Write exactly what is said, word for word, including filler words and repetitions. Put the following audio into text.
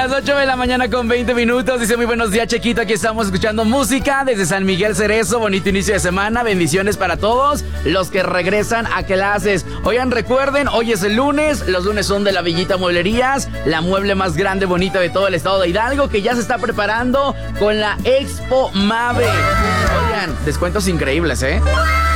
Las ocho de la mañana con veinte minutos. Dice muy buenos días, Chequito. Aquí estamos escuchando música desde San Miguel Cerezo. Bonito inicio de semana. Bendiciones para todos los que regresan a clases. Oigan, recuerden, hoy es el lunes. Los lunes son de la Villita Mueblerías, la mueble más grande, bonita de todo el estado de Hidalgo, que ya se está preparando con la Expo Mave. Oigan, descuentos increíbles, ¿eh?